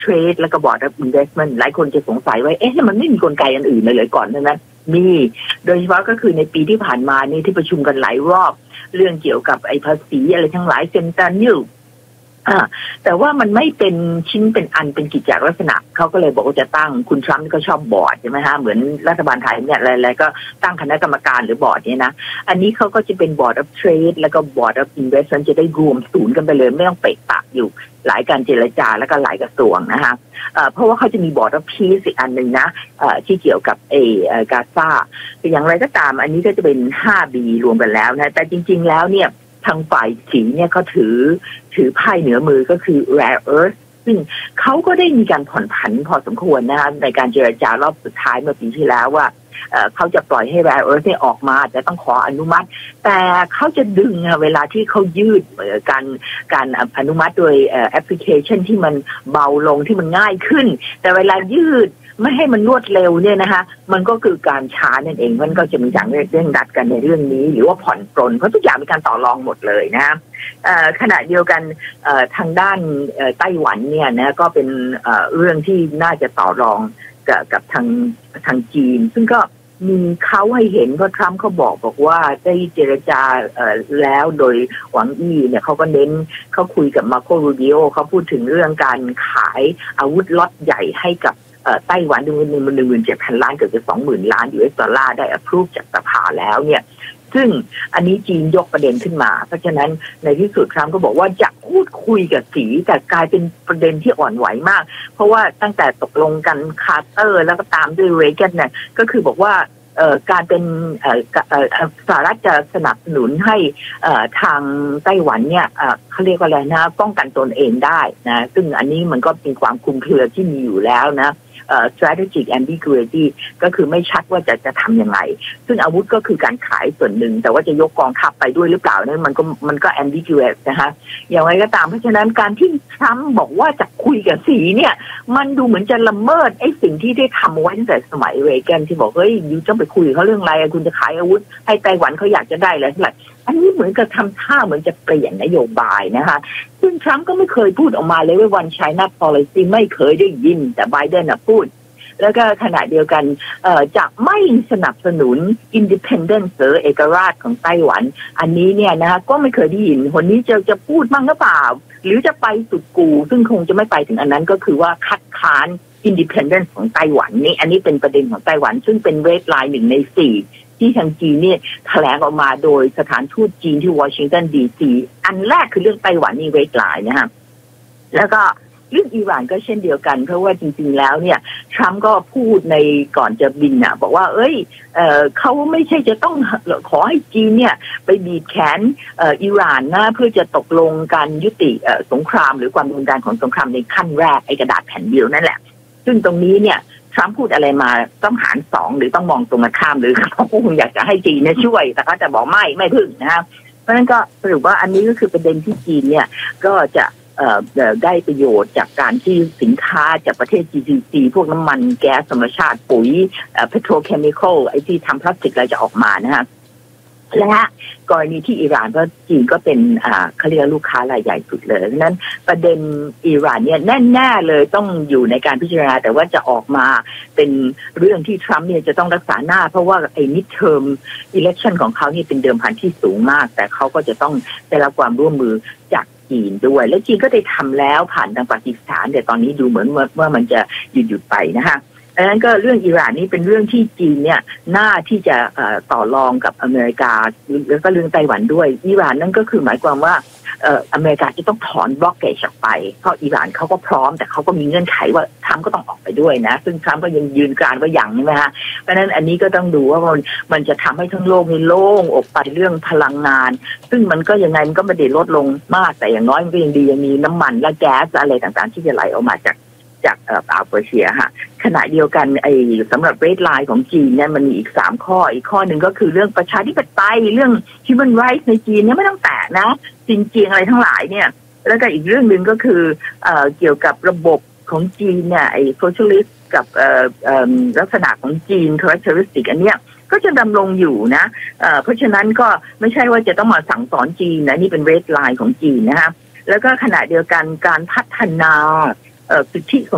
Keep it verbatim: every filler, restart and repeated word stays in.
Trade แล้วก็ Board of Investment หลายคนจะสงสัยว่าเอ๊ะมันไม่มีกลไกอันอื่นเลยเลยก่อนนั้นมีโดยเฉพาะก็คือในปีที่ผ่านมานี่ที่ประชุมกันหลายรอบเรื่องเกี่ยวกับไอ้ภาษีอะไรทั้งหลายเซ็นตานิลอ่าแต่ว่ามันไม่เป็นชิ้นเป็นอันเป็นกิจจลักษณะเขาก็เลยบอกว่าจะตั้งคุณทรัมป์ก็ชอบบอร์ดใช่ไหมฮะเหมือนรัฐบาลไทยเนี่ยอะไรๆก็ตั้งคณะกรรมการหรือบอร์ดเนี่ยนะอันนี้เขาก็จะเป็น Board of Trade แล้วก็ Board of Investment จะได้รวมศูนย์กันไปเลยไม่ต้องเปะปะอยู่หลายการเจรจาแล้วก็หลายกระทรวงนะคะเพราะว่าเขาจะมี Board of Peace อีกอันหนึ่งนะที่เกี่ยวกับเอเอกาซาอย่างไรก็ตามอันนี้ก็จะเป็น ห้าบี รวมกันแล้วนะแต่จริงๆแล้วเนี่ยทางฝ่ายสีเนี่ยเขาถือถือไพ่เหนือมือก็คือ rare earth ซึ่งเขาก็ได้มีการผ่อนผันพอสมควรนะคะในการเจรจารอบสุดท้ายเมื่อปีที่แล้วว่าเขาจะปล่อยให้ rare earth เนี่ยออกมาแต่ต้องขออนุมัติแต่เขาจะดึงเวลาที่เขายืดการการอนุมัติโดยแอปพลิเคชันที่มันเบาลงที่มันง่ายขึ้นแต่เวลายืดไม่ให้มันรวดเร็วเนี่ยนะคะมันก็คือการช้านั่นเองมันก็จะมีอย่างเรื่องดัดกันในเรื่องนี้หรือว่าผ่อนปรนเพราะทุกอย่างมีการต่อรองหมดเลยนะขณะเดียวกันทางด้านไต้หวันเนี่ยนะก็เป็นเรื่องที่น่าจะต่อรองกับกับทางทางจีนซึ่งก็มีเขาให้เห็นเพราะทรัมป์เขาบอกบอกว่าได้เจรจาแล้วโดยหวังอี้เนี่ยเขาก็เน้นเขาคุยกับมาโครูบิโอเขาพูดถึงเรื่องการขายอาวุธล็อตใหญ่ให้กับไต้หวันดูเงินมันหนึ่งหมื่นเจ็ดพันล้านเกือบจะสองหมื่นล้านยูเอสดอลลาร์ได้อ approve จากสภาแล้วเนี่ยซึ่งอันนี้จีนยกประเด็นขึ้นมาเพราะฉะนั้นในที่สุดทรัมป์ก็บอกว่าจะพูดคุยกับสีแต่กลายเป็นประเด็นที่อ่อนไหวมากเพราะว่าตั้งแต่ตกลงกันคาร์เตอร์แล้วก็ตามด้วยเรแกนเนี่ยก็คือบอกว่าการเป็นสหรัฐจะสนับสนุนให้ทางไต้หวันเนี่ยเขาเรียกว่าอะไรนะป้องกันตนเองได้นะซึ่งอันนี้มันก็เป็นความคลุมเครือที่มีอยู่แล้วนะ strategic ambiguity ก็คือไม่ชัดว่าจะจะทำยังไงซึ่งอาวุธก็คือการขายส่วนหนึ่งแต่ว่าจะยกกองทัพไปด้วยหรือเปล่านั้นมันก็มันก็ ambiguous นะคะอย่างไรก็ตามเพราะฉะนั้นการที่ทรัมป์บอกว่าจะคุยกับสีเนี่ยมันดูเหมือนจะละเมิดไอ้สิ่งที่ได้ทำไว้ตั้งแต่สมัยเรแกนที่บอกเฮ้ยยูต้องไปคุยเขาเรื่องอะไรคุณจะขายอาวุธให้ไต้หวันเขาอยากจะได้อะไรเท่าไหร่อันนี้เหมือนกับทำท่าเหมือนจะเปลี่ยนนโยบายนะคะซึ่งทรัมป์ก็ไม่เคยพูดออกมาเลยว่า One China Policy ไม่เคยได้ยินแต่ไบเดนน่ะพูดแล้วก็ขณะเดียวกันจะไม่สนับสนุน Independence หรือเอกราชของไต้หวันอันนี้เนี่ยนะคะก็ไม่เคยได้ยินคนนี้จะจะพูดมั่งหรือเปล่าหรือจะไปสุดกูซึ่งคงจะไม่ไปถึงอันนั้นก็คือว่าคัดค้าน Independence ของไต้หวันนี่อันนี้เป็นประเด็นของไต้หวันซึ่งเป็นเรดไลน์หนึ่งในสี่ที่ทางจีนเนี่ยแถลงออกมาโดยสถานทูตจีนที่วอชิงตันดีซีอันแรกคือเรื่องไต้หวันนี่เรดไลน์นะคะแล้วก็เรื่องอิหร่านก็เช่นเดียวกันเพราะว่าจริงๆแล้วเนี่ยทรัมป์ก็พูดในก่อนจะบินน่ะบอกว่าเอ้ยเอ่อเขาไม่ใช่จะต้องขอให้จีนเนี่ยไปบีบแขนเอ่ออิหร่านนะเพื่อจะตกลงการยุติเอ่อสงครามหรือความรุนแรงของสงครามในขั้นแรกไอ้กระดาษแผ่นเดียวนั่นแหละซึ่งตรงนี้เนี่ยทรัมป์พูดอะไรมาต้องหารสองหรือต้องมองตรงกันข้ามหรือเขาคงอยากจะให้จีนเนี่ยช่วยแต่เขาจะบอกไม่ไม่พึ่งนะครับเพราะฉะนั้นก็สรุปว่าอันนี้ก็คือประเด็นที่จีนเนี่ยก็จะได้ประโยชน์จากการที่สินค้าจากประเทศ จี ซี ซี พวกน้ำมันแก๊สธรรมชาติปุ๋ยเพโตรเคมีคอลไอ้ที่ทำพลาสติกอะไรจะออกมานะฮะและกรณีที่อิหร่านเพราะจีนก็เป็นอ่าเขาเรียกลูกค้ารายใหญ่สุดเลยเพราะฉะนั้นประเด็นอิหร่านเนี่ยแน่ๆเลยต้องอยู่ในการพิจารณาแต่ว่าจะออกมาเป็นเรื่องที่ทรัมป์เนี่ยจะต้องรักษาหน้าเพราะว่าไอ้ mid term election ของเขานี่เป็นเดิมพันที่สูงมากแต่เขาก็จะต้องได้รับความร่วมมือจากจีนด้วยและจีนก็ได้ทำแล้วผ่านทางปากีสถานแต่ตอนนี้ดูเหมือนว่ามันจะหยุดหยุดไปนะคะดังนั้นก็เรื่องอิหร่านนี่เป็นเรื่องที่จีนเนี่ยน่าที่จะต่อรองกับอเมริกาแล้วก็เรื่องไต้หวันด้วยอิหร่านนั่นก็คือหมายความว่าอเมริกาจะต้องถอนบล็อกเกจออกไปเพราะอิหร่านเขาก็พร้อมแต่เขาก็มีเงื่อนไขว่าทรัมป์ก็ต้องออกไปด้วยนะซึ่งทรัมป์ก็ยังยืนกรานว่าอย่างนี้ไหมฮะเพราะฉะนั้นอันนี้ก็ต้องดูว่ามันมันจะทำให้ทั้งโลกนี่โล่งอกไปเรื่องพลังงานซึ่งมันก็ยังไงมันก็ไม่ได้ลดลงมากแต่อย่างน้อยมันก็ยังดียังมีน้ำมันและแก๊สอะไรต่างๆที่จะไหลออกมาจากจากอ่าวเปอร์เซียฮะขณะเดียวกันไอ้สำหรับเรดไลน์ของจีนเนี่ยมันมีอีกสามข้ออีกข้อหนึ่งก็คือเรื่องประชาธิปไตยเรื่อง human rights ในจีนเนี่ยไม่ต้องแตะนะจริงๆอะไรทั้งหลายเนี่ยแล้วก็อีกเรื่องหนึ่งก็คือเอ่อเกี่ยวกับระบบของจีนเนี่ยไอ้ socialist กับเอ่อเอ่อลักษณะของจีน characteristic อันเนี้ยก็จะดำรงอยู่นะเอ่อเพราะฉะนั้นก็ไม่ใช่ว่าจะต้องมาสั่งสอนจีนนะนี่เป็นเรดไลน์ของจีนนะฮะแล้วก็ขณะเดียวกันการพัฒนาเอ่อสิทธิของ